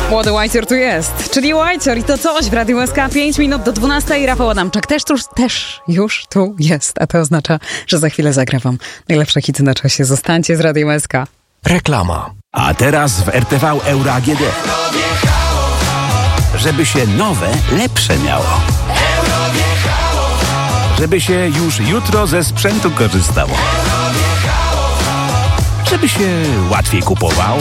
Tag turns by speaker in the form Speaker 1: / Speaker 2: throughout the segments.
Speaker 1: Młody Whitey tu jest, czyli Whitey i to coś w Radiu SK 5 minut do 12. Rafał Adamczak też już tu jest, a to oznacza, że za chwilę zagram najlepsze hity na czasie. Zostańcie z Radiem SK.
Speaker 2: Reklama. A teraz w RTV Euro AGD. Żeby się nowe, lepsze miało. Żeby się już jutro ze sprzętu korzystało. Żeby się łatwiej kupowało.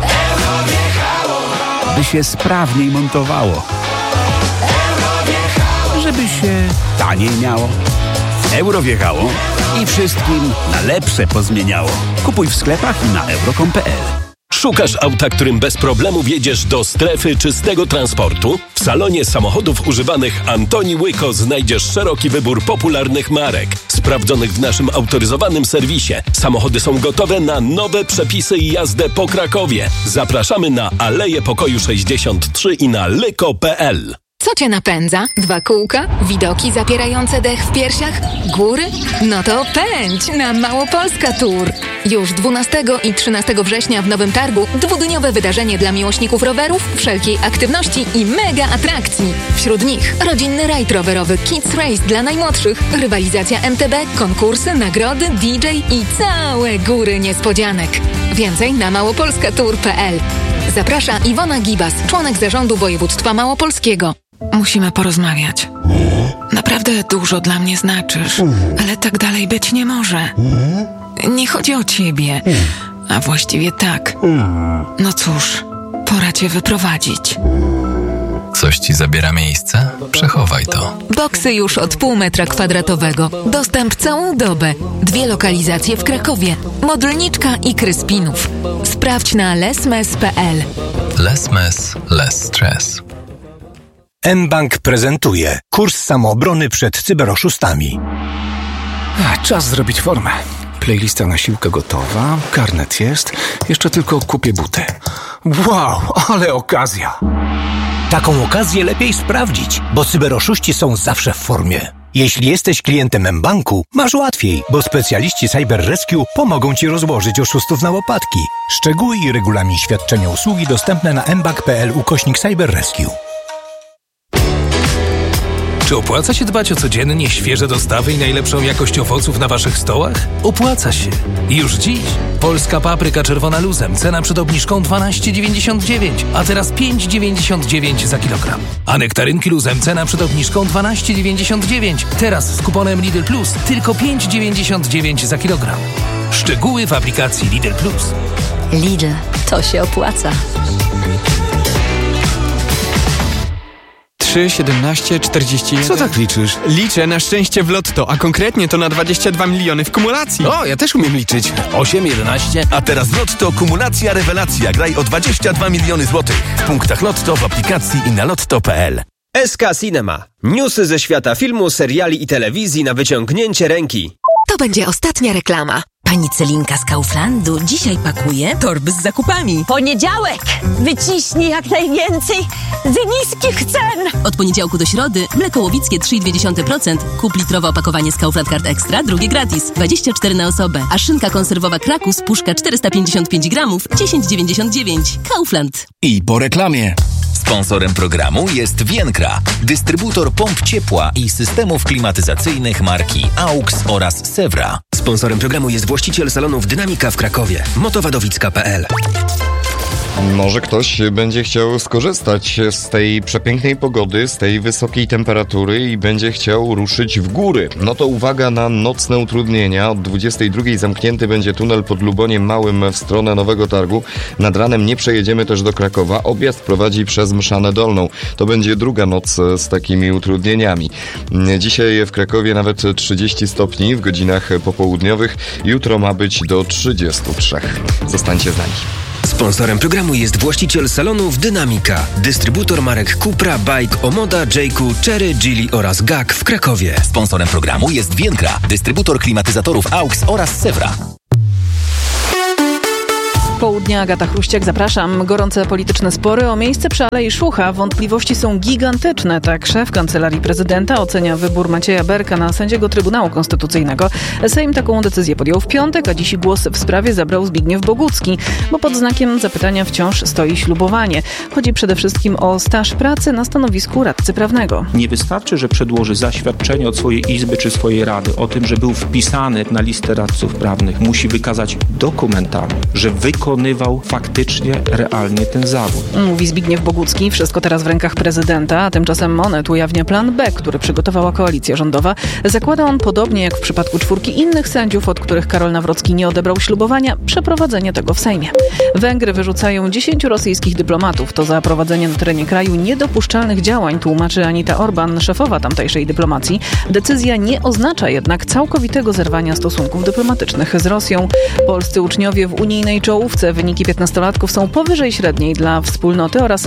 Speaker 2: By się sprawniej montowało. Żeby się taniej miało. Euro wjechało i wszystkim na lepsze pozmieniało. Kupuj w sklepach i na euro.com.pl.
Speaker 3: Szukasz auta, którym bez problemu wjedziesz do strefy czystego transportu? W salonie samochodów używanych Antoni Łyko znajdziesz szeroki wybór popularnych marek, sprawdzonych w naszym autoryzowanym serwisie. Samochody są gotowe na nowe przepisy i jazdę po Krakowie. Zapraszamy na Aleję Pokoju 63 i na lyko.pl.
Speaker 4: Co cię napędza? 2 kółka? Widoki zapierające dech w piersiach? Góry? No to pędź na Małopolska Tour. Już 12 i 13 września w Nowym Targu 2-dniowe wydarzenie dla miłośników rowerów, wszelkiej aktywności i mega atrakcji. Wśród nich rodzinny rajd rowerowy Kids Race dla najmłodszych, rywalizacja MTB, konkursy, nagrody, DJ i całe góry niespodzianek. Więcej na małopolskatour.pl. Zaprasza Iwona Gibas, członek zarządu województwa małopolskiego.
Speaker 5: Musimy porozmawiać. Naprawdę dużo dla mnie znaczysz, ale tak dalej być nie może. Nie chodzi o ciebie, a właściwie tak. No cóż, pora cię wyprowadzić.
Speaker 6: Coś ci zabiera miejsce? Przechowaj to.
Speaker 4: Boksy już od pół metra kwadratowego. Dostęp całą dobę. 2 lokalizacje w Krakowie. Modlniczka i Kryspinów. Sprawdź na lesmes.pl.
Speaker 6: Less less stress.
Speaker 7: mBank prezentuje kurs samoobrony przed cyberoszustami.
Speaker 2: Czas zrobić formę. Playlista na siłkę gotowa, karnet jest, jeszcze tylko kupię buty. Wow, ale okazja!
Speaker 7: Taką okazję lepiej sprawdzić, bo cyberoszuści są zawsze w formie. Jeśli jesteś klientem mBanku, masz łatwiej, bo specjaliści Cyber Rescue pomogą Ci rozłożyć oszustów na łopatki. Szczegóły i regulamin świadczenia usługi dostępne na mbank.pl/Cyber Rescue.
Speaker 8: Czy opłaca się dbać o codziennie świeże dostawy i najlepszą jakość owoców na waszych stołach? Opłaca się. Już dziś. Polska papryka czerwona luzem. Cena przed obniżką 12,99, a teraz 5,99 za kilogram. A nektarynki luzem. Cena przed obniżką 12,99. Teraz z kuponem Lidl Plus tylko 5,99 za kilogram. Szczegóły w aplikacji Lidl Plus.
Speaker 9: Lidl. To się opłaca.
Speaker 10: 3, 17, 41...
Speaker 2: Co tak liczysz?
Speaker 10: Liczę na szczęście w lotto, a konkretnie to na 22 miliony w kumulacji.
Speaker 2: O, ja też umiem liczyć.
Speaker 3: 8, 11.
Speaker 11: A teraz Lotto kumulacja rewelacja. Graj o 22 miliony złotych. W punktach Lotto, w aplikacji i na lotto.pl.
Speaker 12: SK Cinema. Newsy ze świata filmu, seriali i telewizji na wyciągnięcie ręki.
Speaker 13: To będzie ostatnia reklama. Pani Celinka z Kauflandu dzisiaj pakuje torby z zakupami.
Speaker 9: Poniedziałek! Wyciśnij jak najwięcej z niskich cen!
Speaker 13: Od poniedziałku do środy mleko łowickie 3,2%. Kup litrowe opakowanie z Kaufland Card Extra, drugie gratis. 24 na osobę. A szynka konserwowa Krakus, puszka 455 gramów, 10,99. Kaufland.
Speaker 2: I po reklamie.
Speaker 14: Sponsorem programu jest Vienkra, dystrybutor pomp ciepła i systemów klimatyzacyjnych marki AUX oraz Sewra.
Speaker 12: Sponsorem programu jest właściciel salonów Dynamika w Krakowie, motowadowicka.pl.
Speaker 15: Może ktoś będzie chciał skorzystać z tej przepięknej pogody, z tej wysokiej temperatury i będzie chciał ruszyć w góry. No to uwaga na nocne utrudnienia. Od 22 zamknięty będzie tunel pod Luboniem Małym w stronę Nowego Targu. Nad ranem nie przejedziemy też do Krakowa. Objazd prowadzi przez Mszanę Dolną. To będzie druga noc z takimi utrudnieniami. Dzisiaj w Krakowie nawet 30 stopni w godzinach popołudniowych. Jutro ma być do 33. Zostańcie z nami.
Speaker 12: Sponsorem programu jest właściciel salonów Dynamika, dystrybutor marek Cupra, Bike, Omoda, Jayku, Cherry, Geely oraz GAK w Krakowie.
Speaker 14: Sponsorem programu jest Vienkra, dystrybutor klimatyzatorów AUX oraz Sewra.
Speaker 5: Południa, Agata Chruściak, zapraszam. Gorące polityczne spory o miejsce przy Alei Szucha. Wątpliwości są gigantyczne. Tak szef Kancelarii Prezydenta ocenia wybór Macieja Berka na sędziego Trybunału Konstytucyjnego. Sejm taką decyzję podjął w piątek, a dziś głos w sprawie zabrał Zbigniew Bogucki, bo pod znakiem zapytania wciąż stoi ślubowanie. Chodzi przede wszystkim o staż pracy na stanowisku radcy prawnego.
Speaker 16: Nie wystarczy, że przedłoży zaświadczenie od swojej izby czy swojej rady o tym, że był wpisany na listę radców prawnych. Musi wykazać dokumentami, że wykonywał faktycznie, realnie ten zawód.
Speaker 5: Mówi Zbigniew Bogucki. Wszystko teraz w rękach prezydenta, a tymczasem Monet ujawnia plan B, który przygotowała koalicja rządowa. Zakłada on, podobnie jak w przypadku 4 innych sędziów, od których Karol Nawrocki nie odebrał ślubowania, przeprowadzenie tego w Sejmie. Węgry wyrzucają 10 rosyjskich dyplomatów. To za prowadzenie na terenie kraju niedopuszczalnych działań, tłumaczy Anita Orban, szefowa tamtejszej dyplomacji. Decyzja nie oznacza jednak całkowitego zerwania stosunków dyplomatycznych z Rosją. Polscy uczniowie w unijnej czołówce. Wyniki 15-latków są powyżej średniej dla wspólnoty oraz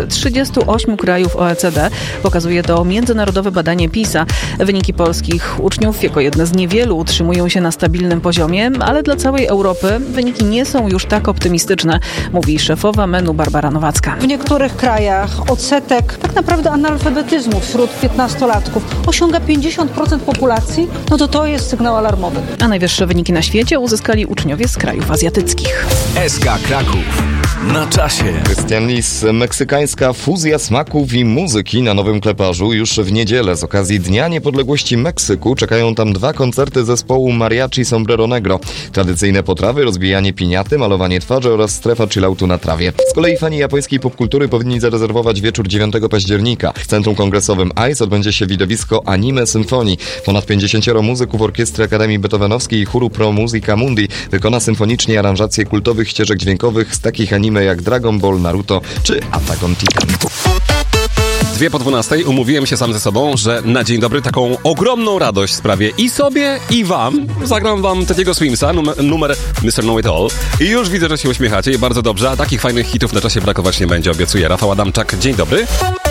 Speaker 5: 38 krajów OECD. Pokazuje to międzynarodowe badanie PISA. Wyniki polskich uczniów jako jedne z niewielu utrzymują się na stabilnym poziomie, ale dla całej Europy wyniki nie są już tak optymistyczne, mówi szefowa MEN-u Barbara Nowacka.
Speaker 17: W niektórych krajach odsetek tak naprawdę analfabetyzmu wśród 15-latków osiąga 50% populacji, no to jest sygnał alarmowy.
Speaker 5: A najwyższe wyniki na świecie uzyskali uczniowie z krajów azjatyckich.
Speaker 14: SK Kraków. Na czasie.
Speaker 15: Krystian Lis, meksykańska fuzja smaków i muzyki na Nowym Kleparzu już w niedzielę z okazji Dnia Niepodległości Meksyku czekają tam 2 koncerty zespołu Mariachi Sombrero Negro. Tradycyjne potrawy, rozbijanie piniaty, malowanie twarzy oraz strefa chilloutu na trawie. Z kolei fani japońskiej popkultury powinni zarezerwować wieczór 9 października. W Centrum Kongresowym ICE odbędzie się widowisko Anime Symfonii. Ponad 50 muzyków Orkiestry Akademii Beethovenowskiej i chóru Pro Musica Mundi wykona symfonicznie aranżacje kultowych ścieżek dźwiękowych z takich anime jak Dragon Ball, Naruto czy Attack on Titan.
Speaker 18: 2:12 umówiłem się sam ze sobą, że na dzień dobry taką ogromną radość sprawię i sobie, i wam. Zagram wam Teddy'ego Swimsa, numer Mr. Know It All. I już widzę, że się uśmiechacie i bardzo dobrze, a takich fajnych hitów na czasie brakować nie będzie, obiecuję. Rafał Adamczak, dzień dobry.